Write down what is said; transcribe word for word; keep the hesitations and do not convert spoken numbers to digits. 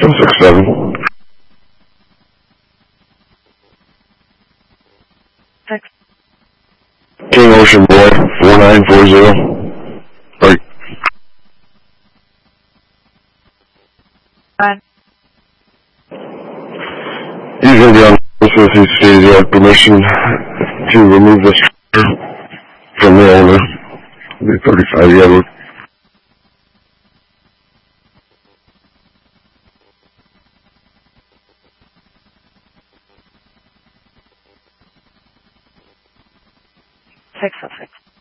one six seven. Six. King Ocean Boy, four nine four zero. Right. Fine. He's going to be on the list if he stays. You have permission to remove this from the owner. The thirty-five Edward. Six oh six.